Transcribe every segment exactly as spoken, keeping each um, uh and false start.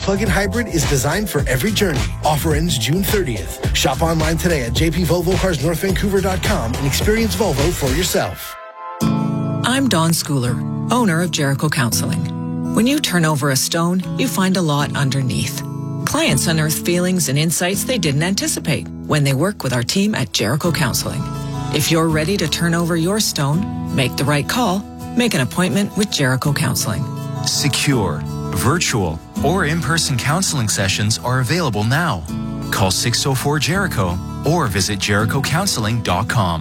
plug-in hybrid is designed for every journey. Offer ends June thirtieth. Shop online today at j p volvo cars north vancouver dot com and experience Volvo for yourself. I'm Dawn Schooler, owner of Jericho Counseling. When you turn over a stone, you find a lot underneath. Clients unearth feelings and insights they didn't anticipate when they work with our team at Jericho Counseling. If you're ready to turn over your stone, make the right call, make an appointment with Jericho Counseling. Secure, virtual, or in-person counseling sessions are available now. Call six oh four Jericho or visit jericho counseling dot com.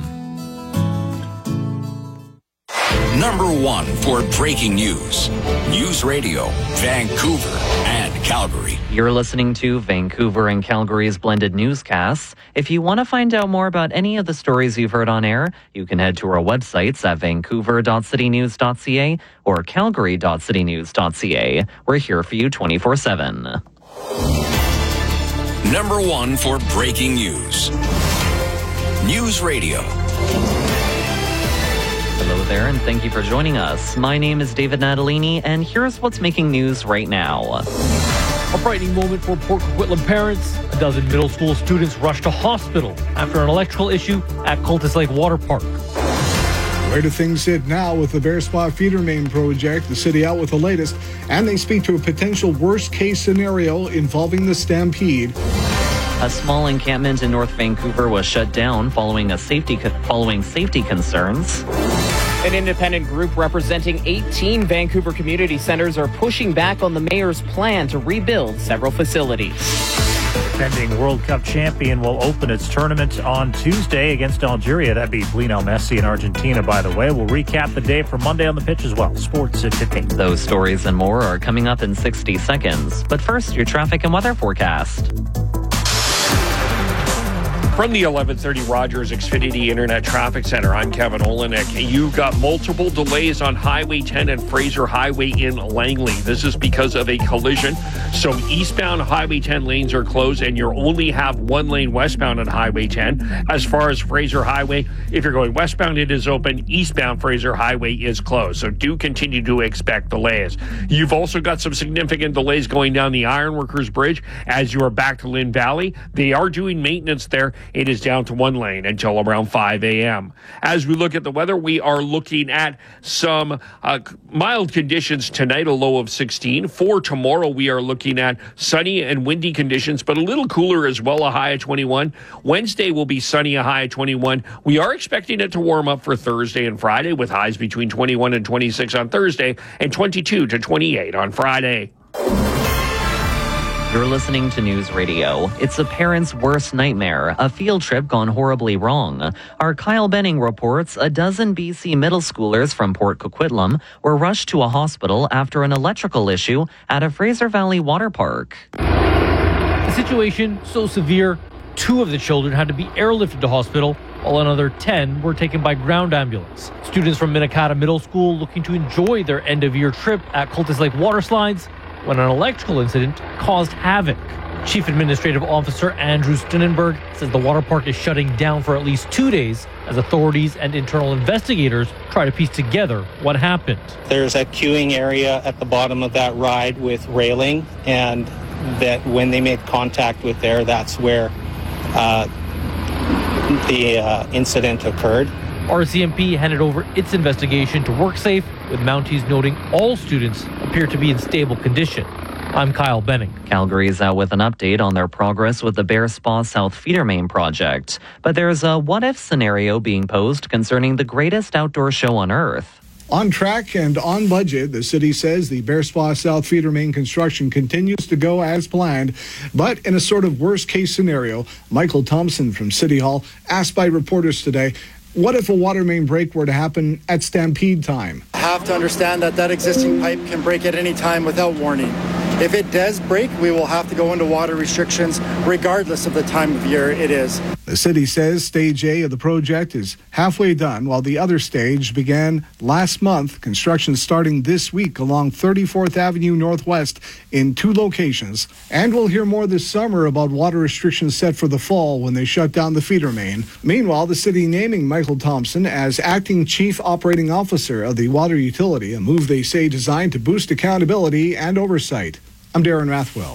Number one for breaking news. News Radio, Vancouver and Calgary. You're listening to Vancouver and Calgary's blended newscasts. If you want to find out more about any of the stories you've heard on air, you can head to our websites at vancouver dot city news dot c a or calgary dot city news dot c a. We're here for you twenty-four seven. Number one for breaking news. News Radio. Hello there, and thank you for joining us. My name is David Natalini, and here's what's making news right now. A frightening moment for Port Coquitlam parents. A dozen middle school students rushed to hospital after an electrical issue at Cultus Lake Water Park. Where do things sit now with the Bear Spa feeder main project? The city out with the latest, and they speak to a potential worst-case scenario involving the Stampede. A small encampment in North Vancouver was shut down following a safety co- following safety concerns. An independent group representing eighteen Vancouver community centers are pushing back on the mayor's plan to rebuild several facilities. Defending World Cup champion will open its tournament on Tuesday against Algeria. That beat Lionel Messi in Argentina, by the way. We'll recap the day for Monday on the pitch as well. Sports at fifteen. Those stories and more are coming up in sixty seconds. But first, your traffic and weather forecast. From the eleven thirty Rogers Xfinity Internet Traffic Center, I'm Kevin Olenek. You've got multiple delays on Highway ten and Fraser Highway in Langley. This is because of a collision. So eastbound Highway ten lanes are closed, and you only have one lane westbound on Highway ten. As far as Fraser Highway, if you're going westbound, it is open. Eastbound Fraser Highway is closed. So do continue to expect delays. You've also got some significant delays going down the Ironworkers Bridge as you are back to Lynn Valley. They are doing maintenance there. It is down to one lane until around five a.m. As we look at the weather, we are looking at some uh, mild conditions tonight, a low of sixteen. For tomorrow, we are looking at sunny and windy conditions, but a little cooler as well, a high of twenty-one. Wednesday will be sunny, a high of twenty-one. We are expecting it to warm up for Thursday and Friday with highs between twenty-one and twenty-six on Thursday and twenty-two to twenty-eight on Friday. You're listening to News Radio. It's a parent's worst nightmare, a field trip gone horribly wrong. Our Kyle Benning reports a dozen B C middle schoolers from Port Coquitlam were rushed to a hospital after an electrical issue at a Fraser Valley water park. The situation so severe, two of the children had to be airlifted to hospital, while another ten were taken by ground ambulance. Students from Minnetonka Middle School looking to enjoy their end-of-year trip at Cultus Lake water slides when an electrical incident caused havoc. Chief Administrative Officer Andrew Stinnenberg says the water park is shutting down for at least two days as authorities and internal investigators try to piece together what happened. There's a queuing area at the bottom of that ride with railing, and that when they made contact with there, that's where uh, the uh, incident occurred. R C M P handed over its investigation to WorkSafe, with Mounties noting all students appear to be in stable condition. I'm Kyle Benning. Calgary is out with an update on their progress with the Bear Spa South Feeder Main project. But there's a what-if scenario being posed concerning the greatest outdoor show on Earth. On track and on budget, the city says the Bear Spa South Feeder Main construction continues to go as planned. But in a sort of worst-case scenario, Michael Thompson from City Hall asked by reporters today, what if a water main break were to happen at Stampede time? I have to understand that that existing pipe can break at any time without warning. If it does break, we will have to go into water restrictions regardless of the time of year it is. The city says Stage A of the project is halfway done, while the other stage began last month. Construction starting this week along thirty-fourth Avenue Northwest in two locations. And we'll hear more this summer about water restrictions set for the fall when they shut down the feeder main. Meanwhile, the city naming Michael Thompson as acting chief operating officer of the water utility, a move they say designed to boost accountability and oversight. I'm Darren Rathwell.